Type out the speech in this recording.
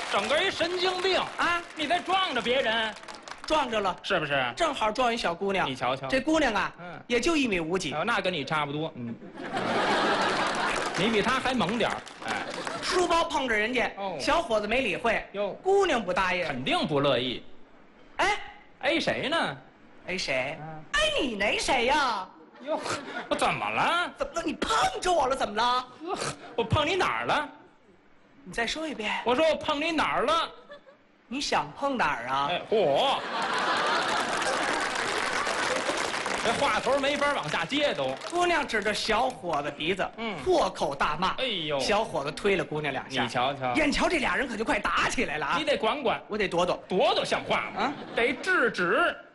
整个一神经病啊！ 你在撞着别人， 撞着了， 是不是？ 正好撞一小姑娘。 你瞧瞧， 这姑娘啊，也就1米5几。 哦，那跟你差不多，你比他还猛点儿，哎， 书包碰着人家，小伙子没理会，姑娘不答应， 肯定不乐意。哎谁呢？ 哎谁？哎你那谁呀？ 哟，我怎么了？ 怎么了？你碰着我了？怎么了？ 我碰你哪儿了？ 你再说一遍。 我说我碰你哪儿了？ 你想碰哪儿啊？ 哎，嚯！这话头没法往下接都。 姑娘指着小伙子鼻子，破口大骂。 哎呦， 小伙子推了姑娘2下。 你瞧瞧， 眼瞧这俩人可就快打起来了啊！ 你得管管， 我得躲躲， 躲躲像话吗？啊，得制止。